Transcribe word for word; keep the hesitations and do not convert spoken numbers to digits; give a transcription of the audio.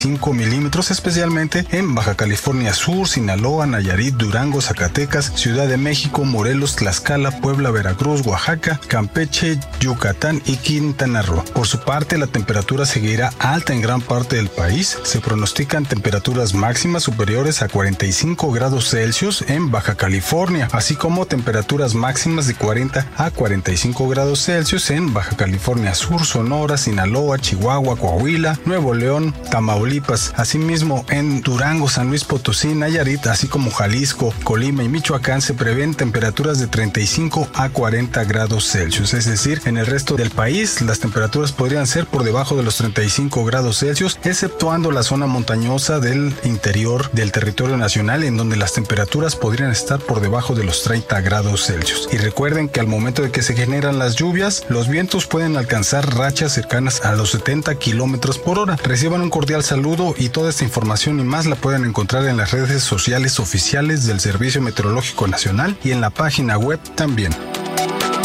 cinco milímetros, especialmente en Baja California Sur, Sinaloa, Nayarit, Durango, Zacatecas, Ciudad de México, Morelos, Tlaxcala, Puebla, Veracruz, Oaxaca, Campeche, Yucatán y Quintana Roo. Por su parte, la temperatura seguirá alta en gran parte del país. Se pronostican temperaturas máximas superiores a cuarenta y cinco grados Celsius en Baja California, así como temperaturas máximas de cuarenta a cuarenta y cinco grados Celsius en Baja California Sur, Sonora, Sinaloa, Chihuahua, Coahuila, Nuevo León, Tamaulipas. Asimismo, en Durango, San Luis Potosí, Nayarit, así como Jalisco, Colima y Michoacán se prevén temperaturas de treinta y cinco a cuarenta grados Celsius. Es decir, en el resto del país las temperaturas podrían ser por debajo de los treinta y cinco grados Celsius, exceptuando la zona montañosa del interior del territorio nacional, en donde las temperaturas podrían estar por debajo de los treinta grados Celsius. Y recuerden que al momento de que se generan las lluvias, los vientos pueden alcanzar rachas cercanas a los setenta kilómetros por hora. Reciban un cordial saludo y toda esta información y más la pueden encontrar en las redes sociales oficiales del Servicio Meteorológico Nacional y en la página web también.